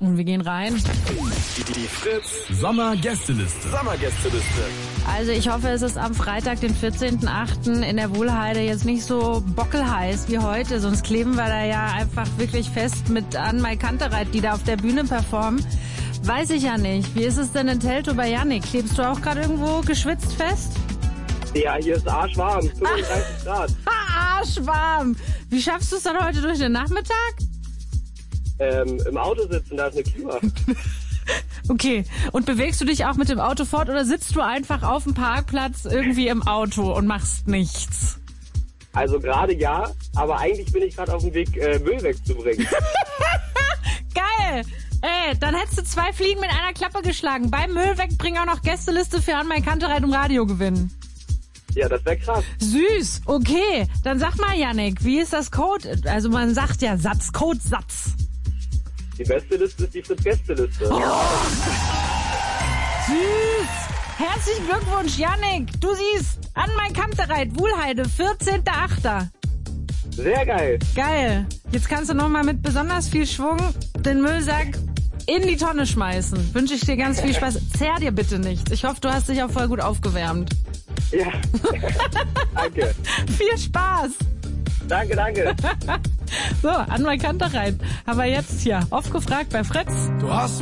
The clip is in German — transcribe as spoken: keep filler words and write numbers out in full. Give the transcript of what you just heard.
Und wir gehen rein. Die, die Fritz Sommergästeliste. Sommergästeliste. Also ich hoffe, es ist am Freitag, den vierzehnten achten in der Wuhlheide jetzt nicht so bockelheiß wie heute. Sonst kleben wir da ja einfach wirklich fest mit Ann-Mai Kantereit, die da auf der Bühne performen. Weiß ich ja nicht. Wie ist es denn in Teltow bei Yannick? Klebst du auch gerade irgendwo geschwitzt fest? Ja, hier ist arschwarm, fünfunddreißig Grad. Ha, arschwarm. Wie schaffst du es dann heute durch den Nachmittag? Ähm, im Auto sitzen, da ist eine Klima. Okay. Und bewegst du dich auch mit dem Auto fort oder sitzt du einfach auf dem Parkplatz irgendwie im Auto und machst nichts? Also gerade ja, aber eigentlich bin ich gerade auf dem Weg, äh, Müll wegzubringen. Geil! Ey, dann hättest du zwei Fliegen mit einer Klappe geschlagen. Beim Müll wegbringen auch noch Gästeliste für Ann-Mai Kantereit im Radio gewinnen. Ja, das wäre krass. Süß, okay. Dann sag mal, Yannick, wie ist das Code? Also man sagt ja Satz, Codesatz. Die beste Liste ist die Fritz-Gästeliste. Oh. Süß! Herzlichen Glückwunsch, Yannick! Du siehst, Ann-Mai Kantereit, Wuhlheide, vierzehnten achten Sehr geil. Geil. Jetzt kannst du nochmal mit besonders viel Schwung den Müllsack in die Tonne schmeißen. Wünsche ich dir ganz viel Spaß. Zerr dir bitte nichts. Ich hoffe, du hast dich auch voll gut aufgewärmt. Ja. Danke. Viel Spaß. Danke, danke. So, Ann-Mai Kantereit haben wir jetzt hier oft gefragt bei Fritz. Du hast